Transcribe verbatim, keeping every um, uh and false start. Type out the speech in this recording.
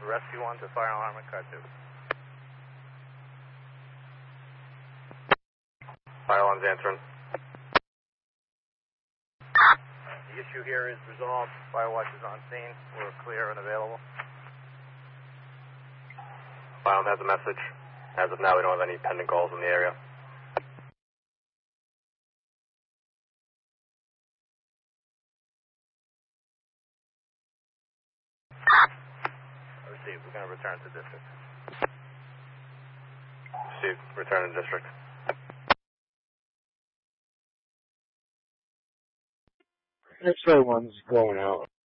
Rescue one to fire alarm at car two. Fire alarm's answering. The issue here is resolved. Fire watch is on scene. We're clear and available. Fire alarm has a message. As of now, we don't have any pending calls in the area. Received. We're going to return to district. Received. Return to district. X-ray one's going out.